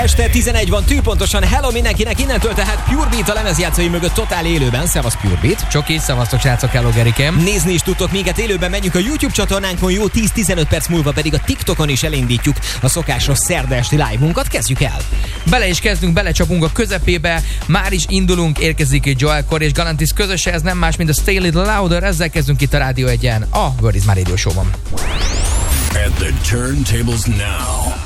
Este 11 van, tűpontosan hello mindenkinek, innentől tehát Pure Beat a lemezjátszói mögött totál élőben. Szevasz Pure Beat. Csoki, szevasztok srácok, hello Gerikém. Nézni is tudtok minket élőben, menjünk a YouTube csatornánkon, jó 10-15 perc múlva pedig a TikTokon is elindítjuk a szokásos szerda esti live-unkat. Kezdjük el. Bele is kezdünk, belecsapunk a közepébe, már is indulunk, érkezik Joel Corey és Galantis közöse, ez nem más, mint a Stay Little Louder, ezzel kezdünk itt a Rádió 1-en, a Word is My Radio Show-ban. At the turntables now.